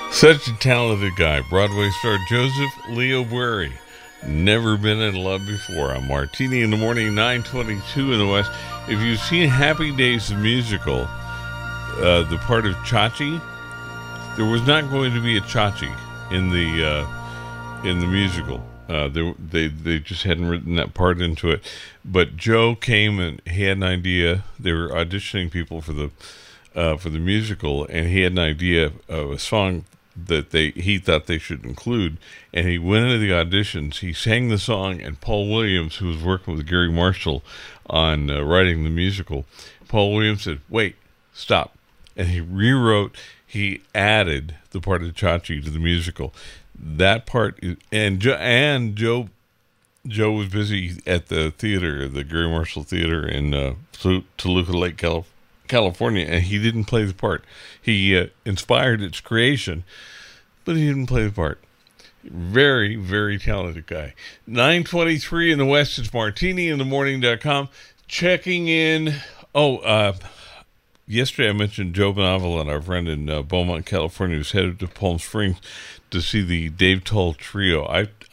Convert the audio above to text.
Such a talented guy. Broadway star Joseph Leo Bury. Never been in love before. On Martini in the Morning, 9:22 in the West. If you've seen Happy Days the musical, the part of Chachi, there was not going to be a Chachi in the musical. They just hadn't written that part into it. But Joe came and he had an idea. They were auditioning people for the musical, and he had an idea of a song that he thought they should include, and he went into the auditions. He sang the song, and Paul Williams, who was working with Gary Marshall on writing the musical, Paul Williams said, "Wait, stop," and he added the part of Chachi to the musical. That part and Joe was busy at the theater, the Gary Marshall Theater in Toluca Lake, California, and he didn't play the part. He inspired its creation, but he didn't play the part. Very, very talented guy. 9:23 in the West. It's martiniinthemorning.com. Checking in. Yesterday I mentioned Joe Benevolent, our friend in Beaumont, California, who's headed to Palm Springs to see the Dave Toll Trio.